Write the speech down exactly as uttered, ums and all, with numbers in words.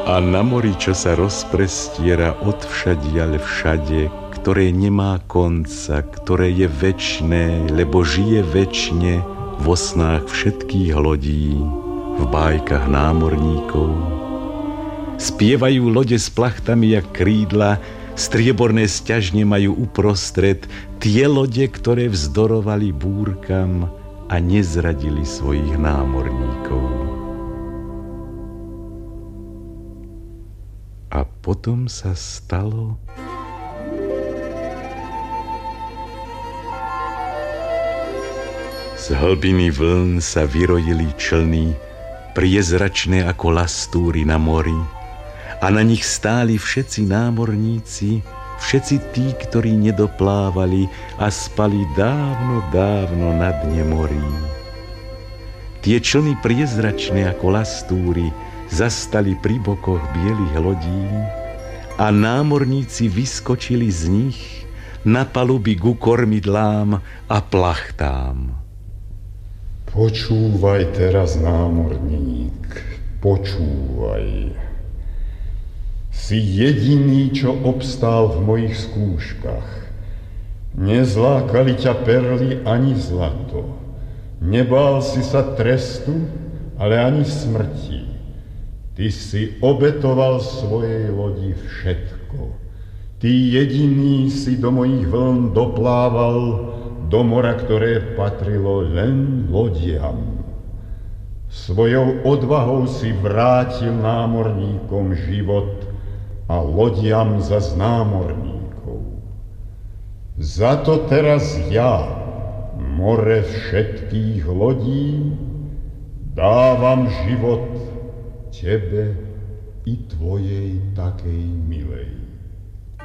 A na mori, čo sa rozprestiera odvšadiaľ všade, ktoré nemá konca, ktoré je večné, lebo žije večne vo snách všetkých lodí, v bájkach námorníkov. Spievajú lode s plachtami jak krídla, strieborné sťažne majú uprostred tie lode, ktoré vzdorovali búrkam a nezradili svojich námorníkov. A potom sa stalo... Z hlbiny vln sa vyrojili člny, priezračné ako lastúry na mori, a na nich stáli všetci námorníci, všetci tí, ktorí nedoplávali a spali dávno, dávno na dne morí. Tie člny priezračné ako lastúry zastali pri bokoch bielých lodí a námorníci vyskočili z nich na paluby ku kormidlám a plachtám. Počúvaj teraz, námorník, počúvaj. Si jediný, čo obstál v mojich skúškach. Nezlákali ťa perly ani zlato. Nebál si sa trestu, ale ani smrti. Ty si obetoval svojej lodi všetko. Ty jediný si do mojich vln doplával, do mora, ktoré patrilo len lodiam. Svojou odvahou si vrátil námorníkom život a lodiam zas námorníkov. Za to teraz ja, more všetkých lodí, dávam život tebe i tvojej takej milej.